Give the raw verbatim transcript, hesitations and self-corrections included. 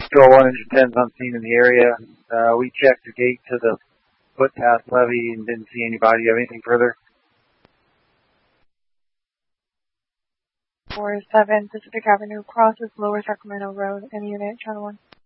Patrol one, Engine ten's on scene in the area. Uh, we checked the gate to the footpath levee and didn't see anybody. You have anything further? four seven Pacific Avenue crosses Lower Sacramento Road. Any unit, channel one.